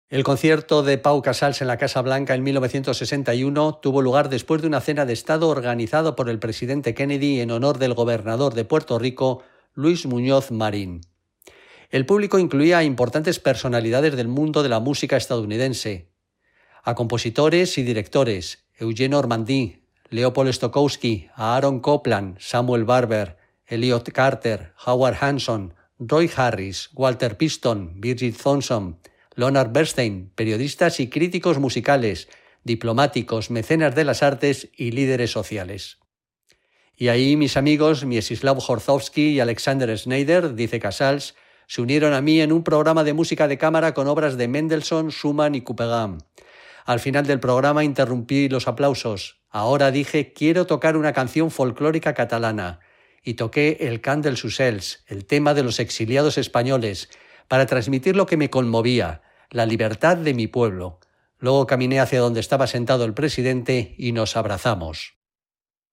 El concierto de Pau Casals en la Casa Blanca en 1961 tuvo lugar después de una cena de Estado organizado por el presidente Kennedy en honor del gobernador de Puerto Rico, Luis Muñoz Marín. El público incluía a importantes personalidades del mundo de la música estadounidense, a compositores y directores, Eugene Ormandy, Leopold Stokowski, a Aaron Copland, Samuel Barber, Elliot Carter, Howard Hanson, Roy Harris, Walter Piston, Birgit Thompson, Leonard Bernstein, periodistas y críticos musicales, diplomáticos, mecenas de las artes y líderes sociales. Y ahí mis amigos Mieczysław Horszowski y Alexander Schneider, dice Casals, se unieron a mí en un programa de música de cámara con obras de Mendelssohn, Schumann y Couperin. Al final del programa interrumpí los aplausos. Ahora dije, quiero tocar una canción folclórica catalana. Y toqué el cant dels ocells, el tema de los exiliados españoles, para transmitir lo que me conmovía, la libertad de mi pueblo. Luego caminé hacia donde estaba sentado el presidente y nos abrazamos.